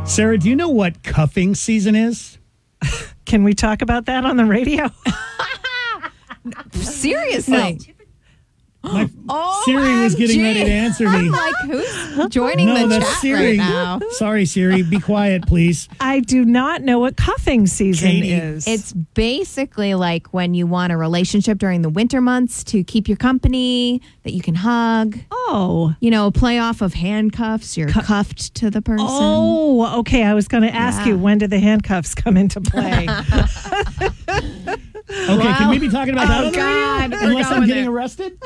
Sarah, do you know what cuffing season is? Can we talk about that on the radio? Seriously. Siri was getting ready to answer me. Like, who's joining the that's chat Siri. right now? Sorry, Siri. Be quiet, please. I do not know what cuffing season Katie. is. It's basically like when you want a relationship during the winter months to keep your company, that you can hug. Oh. You know, play off of handcuffs. You're cuffed to the person. Oh, okay. I was going to ask you, when did the handcuffs come into play? Okay, can we be talking about that on the God. radio? We're Unless going I'm getting there. arrested?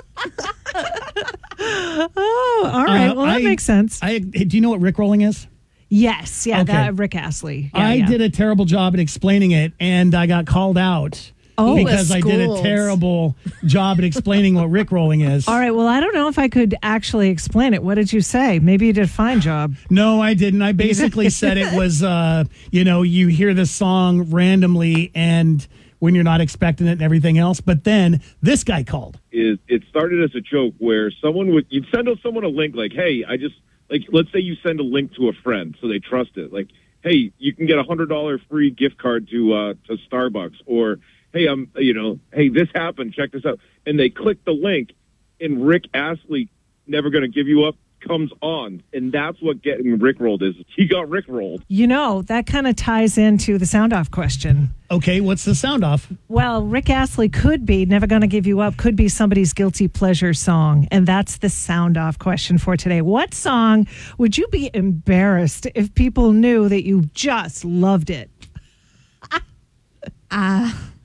Oh, all right. Well, that makes sense. Do you know what Rickrolling is? Yes. Yeah, Okay. that Rick Astley. Yeah, I yeah. did a terrible job at explaining it, and I got called out because I did a schools. terrible job at explaining what Rickrolling is. All right. Well, I don't know if I could actually explain it. What did you say? Maybe you did a fine job. No, I didn't. I basically said it was, you hear the song randomly and when you're not expecting it and everything else. But then this guy called. It started as a joke where you'd send someone a link like, hey, let's say you send a link to a friend so they trust it. Like, hey, you can get $100 free gift card to Starbucks, or hey, hey, this happened, check this out. And they click the link, and Rick Astley, Never Gonna Give You Up, comes on. And that's what getting Rickrolled is. He got Rickrolled. You know, that kind of ties into the sound off question. Okay, what's the sound off? Well, Rick Astley could be Never Gonna Give You Up, could be somebody's guilty pleasure song. And that's the sound off question for today. What song would you be embarrassed if people knew that you just loved it?